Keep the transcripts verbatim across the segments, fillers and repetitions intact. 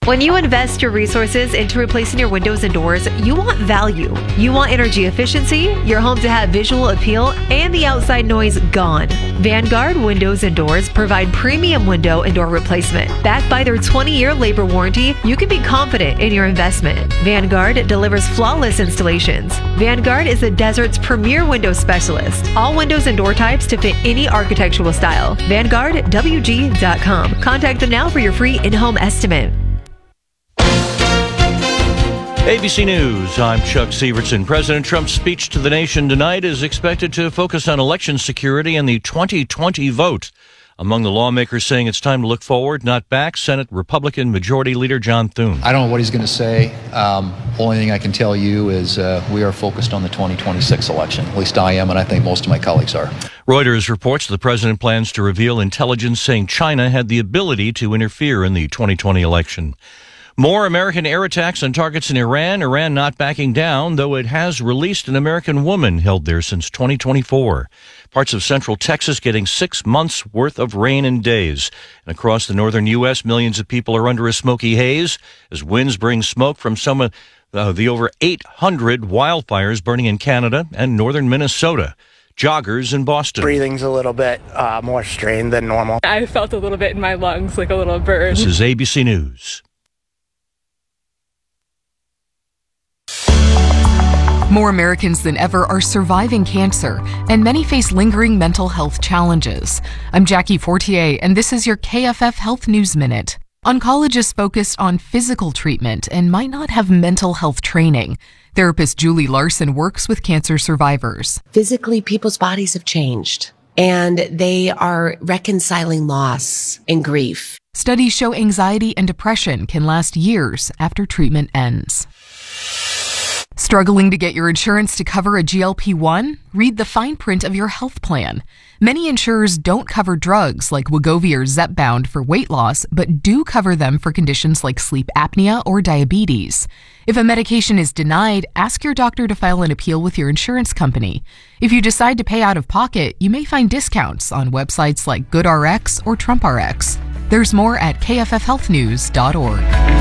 When you invest your resources into replacing your windows and doors, you want value. You want energy efficiency, your home to have visual appeal, and the outside noise gone. Vanguard Windows and Doors provide premium window and door replacement. Backed by their twenty-year labor warranty, you can be confident in your investment. Vanguard delivers flawless installations. Vanguard is the desert's premier window specialist. All windows and door types to fit any architectural style. Vanguard W G dot com. Contact them now for your free in-home estimate. A B C News, I'm Chuck Sievertson. President Trump's speech to the nation tonight is expected to focus on election security and the twenty twenty vote. Among the lawmakers saying it's time to look forward, not back, Senate Republican Majority Leader John Thune. I don't know what he's going to say. Um, only thing I can tell you is uh, we are focused on the twenty twenty-six election. At least I am, and I think most of my colleagues are. Reuters reports the president plans to reveal intelligence saying China had the ability to interfere in the twenty twenty election. More American air attacks on targets in Iran. Iran not backing down, though it has released an American woman held there since twenty twenty-four. Parts of central Texas getting six months' worth of rain in days. And across the northern U S, millions of people are under a smoky haze as winds bring smoke from some of uh, the over eight hundred wildfires burning in Canada and northern Minnesota. Joggers in Boston. Breathing's a little bit uh, more strained than normal. I felt a little bit in my lungs, like a little burn. This is A B C News. More Americans than ever are surviving cancer, and many face lingering mental health challenges. I'm Jackie Fortier, and this is your K F F Health News Minute. Oncologists focus on physical treatment and might not have mental health training. Therapist Julie Larson works with cancer survivors. Physically, people's bodies have changed, and they are reconciling loss and grief. Studies show anxiety and depression can last years after treatment ends. Struggling to get your insurance to cover a G L P one? Read the fine print of your health plan. Many insurers don't cover drugs like Wegovy or Zepbound for weight loss, but do cover them for conditions like sleep apnea or diabetes. If a medication is denied, ask your doctor to file an appeal with your insurance company. If you decide to pay out of pocket, you may find discounts on websites like GoodRx or TrumpRx. There's more at K F F health news dot org.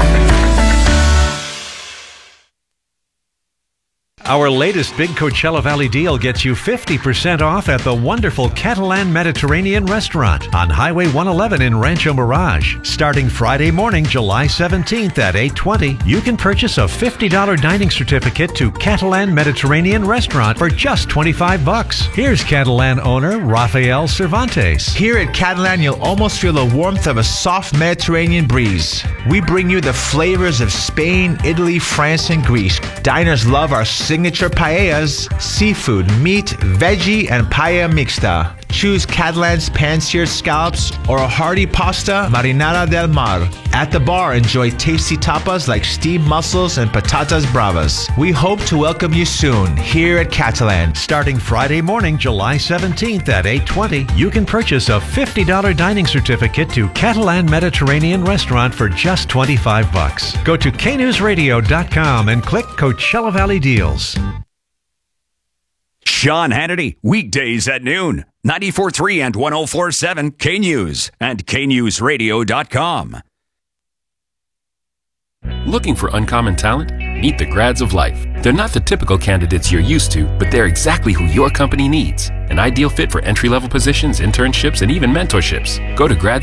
Our latest big Coachella Valley deal gets you fifty percent off at the wonderful Catalan Mediterranean Restaurant on Highway one eleven in Rancho Mirage. Starting Friday morning, July seventeenth at eight twenty, you can purchase a fifty dollars dining certificate to Catalan Mediterranean Restaurant for just twenty-five bucks. Here's Catalan owner Rafael Cervantes. Here at Catalan, you'll almost feel the warmth of a soft Mediterranean breeze. We bring you the flavors of Spain, Italy, France, and Greece. Diners love our signature paellas, seafood, meat, veggie, and paella mixta. Choose Catalan's pan-seared scallops or a hearty pasta marinara del mar. At the bar, enjoy tasty tapas like steamed mussels and patatas bravas. We hope to welcome you soon here at Catalan. Starting Friday morning, July seventeenth at eight twenty, you can purchase a fifty dollars dining certificate to Catalan Mediterranean Restaurant for just twenty-five bucks. Go to K news radio dot com and click Coachella Valley Deals. Sean Hannity, weekdays at noon. ninety-four point three and one oh four point seven K-News and K news radio dot com. Looking for uncommon talent? Meet the grads of life. They're not the typical candidates you're used to, but they're exactly who your company needs. An ideal fit for entry-level positions, internships, and even mentorships. Go to grads